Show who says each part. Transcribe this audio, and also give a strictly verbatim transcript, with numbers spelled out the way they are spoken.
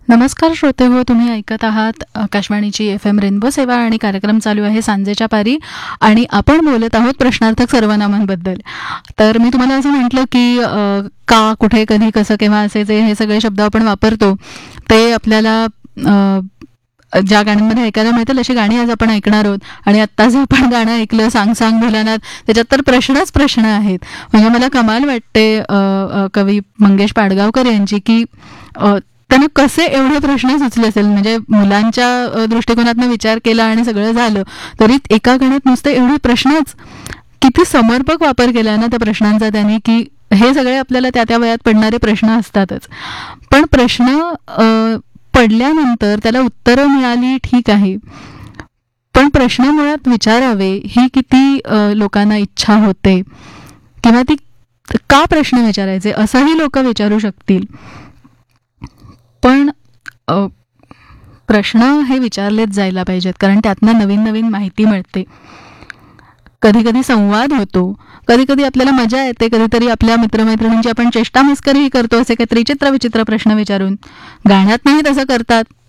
Speaker 1: नमस्कार श्रोते हो, तुम्ही ऐकत आहात आकाशवाणीची एफ एम रेनबो सेवा आणि कार्यक्रम चालू आहे सांजेच्या पारी आणि आपण बोलत आहोत प्रश्नार्थक सर्वनामांबद्दल. तर मी तुम्हाला असं म्हटलं की अ, का, कुठे, कधी, कसं, केव्हा असे जे हे सगळे शब्द आपण वापरतो ते आपल्याला अ, ज्या गाण्यांमध्ये ऐकायला मिळतील अशी गाणी आज आपण ऐकणार आहोत. आणि आत्ता जे आपण गाणं ऐकलं सांग सांग भोलानाथ, त्याच्यात तर प्रश्नच प्रश्न आहेत. म्हणजे मला कमाल वाटते अ, अ, कवी मंगेश पाडगावकर यांची की अ, त्यांना कसे एवढे प्रश्न सुचले असेल. म्हणजे मुलांच्या अ, दृष्टिकोनातनं विचार केला आणि सगळं झालं तरी एका गाण्यात नुसते एवढे प्रश्नच. किती समर्पक वापर केला ना त्या प्रश्नांचा त्यांनी, की हे सगळे आपल्याला त्या त्या वयात पडणारे प्रश्न असतातच. पण प्रश्न अ, पडल्यानंतर त्याला उत्तरं मिळाली ठीक आहे, पण प्रश्न मुळात विचारावे ही किती अ, लोकांना इच्छा होते, किंवा ती का प्रश्न विचारायचे असंही लोक विचारू शकतील. पण अ, प्रश्न हे विचारलेच जायला पाहिजेत, कारण त्यातनं नवीन नवीन माहिती मिळते. कधी कधी संवाद होतो, कधी कधी आपल्याला मजा येते, कधीतरी आपल्या मित्रमैत्रिणींची आपण चेष्टा मस्करीही करतो असे काहीतरी चित्र विचित्र प्रश्न विचारून. गाण्यात नाही तसं करतात,